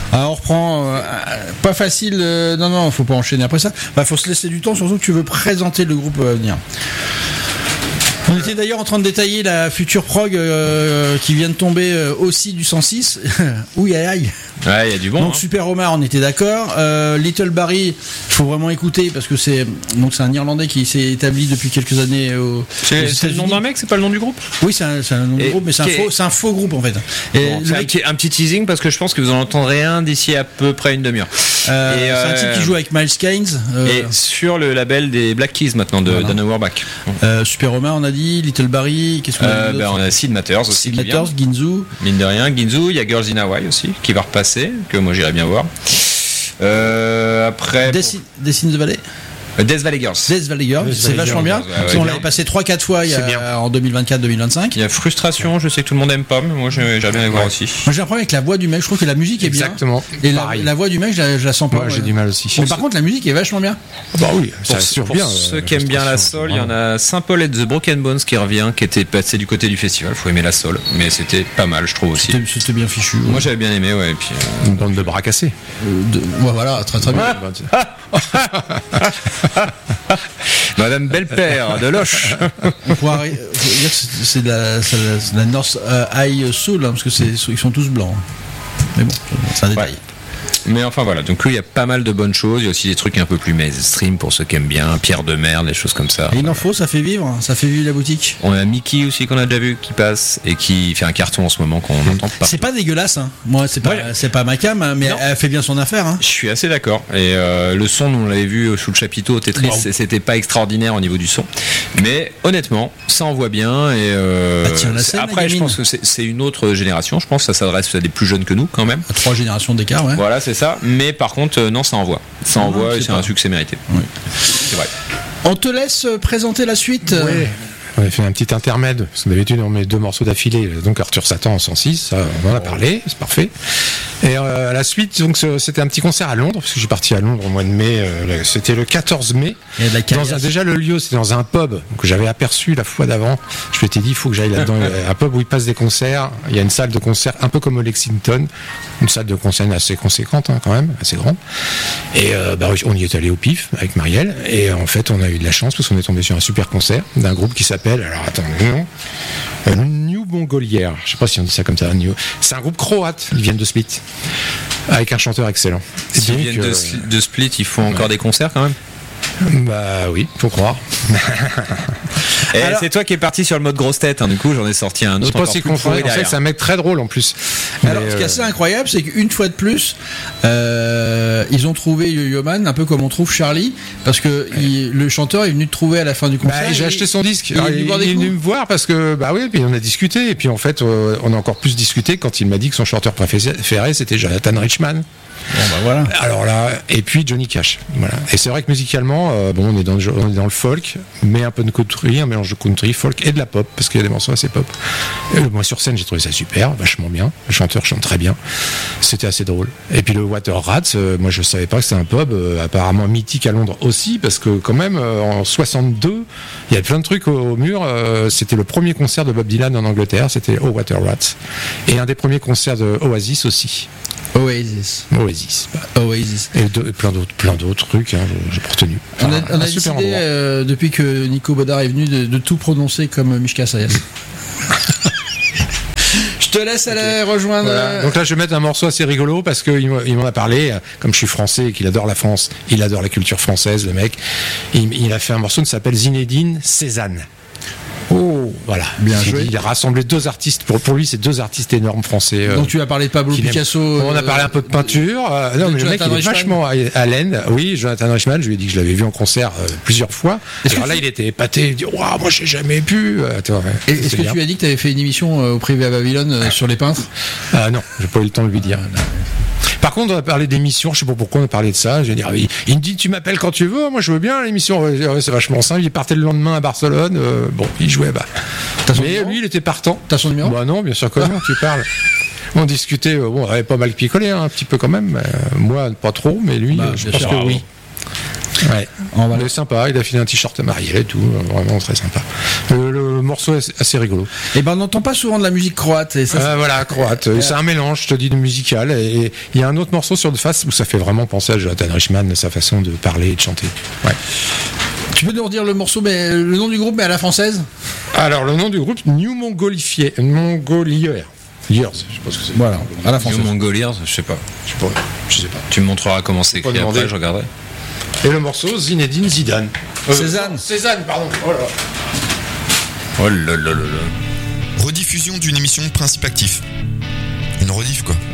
Alors on reprend, pas facile, non, faut pas enchaîner après ça. Faut se laisser du temps, surtout que tu veux présenter le groupe à venir. On était d'ailleurs en train de détailler la future prog qui vient de tomber aussi du 106. Ouh, aïe. Ouais, il y a du bon. Donc Super Omar, on était d'accord. Little Barry, il faut vraiment écouter parce que c'est un Irlandais qui s'est établi depuis quelques années c'est le nom d'un mec, c'est pas le nom du groupe? Oui, c'est un nom du groupe, mais c'est un faux groupe en fait. Et bon, un petit teasing parce que je pense que vous en entendrez un d'ici à peu près une demi-heure. C'est un type qui joue avec Miles Keynes. Et sur le label des Black Keys maintenant de Dan Auerbach. Super Omar, on a dit. Little Barry, qu'est-ce qu'on a dit on a Sid Matters aussi. Sid Matters, Ginzu. Mine de rien, Ginzu, il y a Girls in Hawaii aussi qui va repasser, que moi j'irais bien voir. Après. Death in the Valley. Death Valley Girls, c'est vachement bien. On l'avait passé 3-4 fois en 2024-2025. Il y a Frustration, je sais que tout le monde aime pas, mais moi j'aimerais bien les voir aussi. Moi j'ai un problème avec la voix du mec, je trouve que la musique est bien. Exactement. Et la voix du mec, je la sens pas. Moi j'ai du mal aussi. Mais par contre, la musique est vachement bien. Bah oui, ça assure bien. Pour ceux qui aiment bien la soul, il y en a Saint-Paul et The Broken Bones qui revient, qui était passé du côté du festival. Faut aimer la soul, mais c'était pas mal, je trouve aussi. C'était bien fichu. Ouais. Moi j'avais bien aimé, ouais. Et puis une bande de bras cassés. Voilà, très très bien. Madame Belle-Père de Loche. On pourrait dire que c'est de la North High Soul, parce que ils sont tous blancs. Mais bon, c'est un détail. Ouais. Mais enfin voilà, donc il y a pas mal de bonnes choses. Il y a aussi des trucs un peu plus mainstream pour ceux qui aiment bien, Pierre de Merde, des choses comme ça. Et il en faut, ça fait vivre la boutique. On a Mickey aussi qu'on a déjà vu qui passe et qui fait un carton en ce moment qu'on entend pas. C'est pas dégueulasse, hein. Moi c'est pas ma cam, hein, mais non. Elle fait bien son affaire. Hein. Je suis assez d'accord. Et le son, on l'avait vu sous le chapiteau Tetris, c'était pas extraordinaire au niveau du son, mais honnêtement, ça envoie bien. Et après, je pense que c'est une autre génération. Je pense que ça s'adresse à des plus jeunes que nous quand même. À 3 générations d'écart, ouais. Voilà, c'est ça. Mais par contre, non, ça envoie. Ça envoie et c'est un succès mérité. Oui. C'est vrai. On te laisse présenter la suite. Oui. On a fait un petit intermède, parce que d'habitude on met 2 morceaux d'affilée, donc Arthur Satan en 106, ça, on en a parlé, c'est parfait. Et à la suite, donc c'était un petit concert à Londres, parce que je suis parti à Londres au mois de mai, c'était le 14 mai. Déjà le lieu, c'était dans un pub que j'avais aperçu la fois d'avant. Je m'étais dit, il faut que j'aille là-dedans. Un pub où il passe des concerts, il y a une salle de concert un peu comme au Lexington, une salle de concert assez conséquente quand même, assez grande. Et on y est allé au pif avec Marielle, et en fait on a eu de la chance parce qu'on est tombé sur un super concert d'un groupe qui s'appelle, alors attendez, New Mongolière, je sais pas si on dit ça comme ça. C'est un groupe croate, ils viennent de Split, avec un chanteur excellent. S'ils viennent de Split, ils font encore des concerts quand même. Bah oui, faut croire. Et alors, c'est toi qui es parti sur le mode grosse tête, hein, du coup j'en ai sorti un autre. Je pense qu'on fait, c'est un mec très drôle en plus. Alors ce qui est assez incroyable, c'est qu'une fois de plus, ils ont trouvé Yo-Yo Man, un peu comme on trouve Charlie, parce que le chanteur est venu te trouver à la fin du concert. J'ai acheté son disque. Il est venu me voir parce que puis on a discuté, et puis en fait on a encore plus discuté quand il m'a dit que son chanteur préféré c'était Jonathan Richman. Bon voilà. Alors là, et puis Johnny Cash. Voilà. Et c'est vrai que musicalement, on est dans le folk, mais un peu de country, un mélange de country, folk et de la pop, parce qu'il y a des morceaux assez pop. Moi sur scène, j'ai trouvé ça super, vachement bien. Le chanteur chante très bien. C'était assez drôle. Et puis le Water Rats, moi je savais pas que c'était un pub apparemment mythique à Londres aussi, parce que quand même en 62, il y avait plein de trucs au mur. C'était le premier concert de Bob Dylan en Angleterre, c'était au Water Rats, et un des premiers concerts de Oasis aussi. Oasis. Et plein d'autres trucs, j'ai retenu. On a décidé, depuis que Nico Bodard est venu, de tout prononcer comme Mishka Sayas. Je te laisse aller rejoindre. Voilà. Donc là, je vais mettre un morceau assez rigolo parce qu'il m'en a parlé. Comme je suis français et qu'il adore la France, il adore la culture française, le mec. Il a fait un morceau qui s'appelle Zinedine Cézanne. Oh, voilà, bien joué. Il a rassemblé 2 artistes. Pour lui, c'est 2 artistes énormes français. Donc tu as parlé de Pablo Picasso. On a parlé un peu de peinture. Non, mais le mec, il est vachement à l'aine. Oui, Jonathan Richman, je lui ai dit que je l'avais vu en concert plusieurs fois. Alors là, il était épaté. Il dit, waouh, moi, j'ai jamais pu. Est-ce que tu lui as dit que tu avais fait une émission au privé à Babylone sur les peintres? Non, j'ai pas eu le temps de lui dire. Par contre, on a parlé d'émissions, je sais pas pourquoi on a parlé de ça. Je vais dire, il me dit, tu m'appelles quand tu veux, moi je veux bien l'émission. C'est vachement simple. Il partait le lendemain à Barcelone. Il jouait. Mais lui, il était partant. T'as son numéro? Bah non, bien sûr que non, tu parles. On discutait, on avait pas mal picolé, un petit peu quand même. Moi, pas trop, mais lui, je pense que oui. Ouais. Il est sympa, il a filé un t-shirt à Marielle et tout, vraiment très sympa. Le morceau est assez rigolo. Et on n'entend pas souvent de la musique croate. Et ça, voilà, croate. C'est un mélange, je te dis, de musical. Et il y a un autre morceau sur The Face où ça fait vraiment penser à Jonathan Richman, sa façon de parler et de chanter. Ouais. Tu peux nous redire le morceau, mais le nom du groupe, mais à la française? Alors, le nom du groupe, New Mongolier. Years, je sais pas ce que c'est. Voilà, à la française. New Mongoliers, je sais pas. Je sais pas. Tu me montreras comment c'est écrit après, je regarderai. Et le morceau, Zinedine Zidane. Cézanne, pardon. Oh là. Rediffusion d'une émission de Principe Actif. Une rediff, quoi.